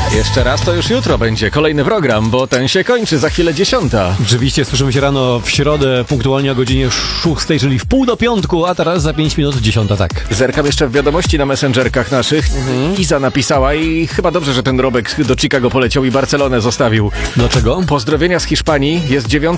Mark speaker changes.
Speaker 1: Jeszcze raz to już jutro będzie kolejny program, bo ten się kończy za chwilę 10.
Speaker 2: Oczywiście słyszymy się rano w środę punktualnie o godzinie 6, czyli w pół do piątku, a teraz za 5 minut 10, tak.
Speaker 1: Zerkam jeszcze w wiadomości na messengerkach naszych. Iza napisała i chyba dobrze, że ten Robek do Chicago poleciał i Barcelonę zostawił.
Speaker 2: Dlaczego?
Speaker 1: Pozdrowienia z Hiszpanii, jest 9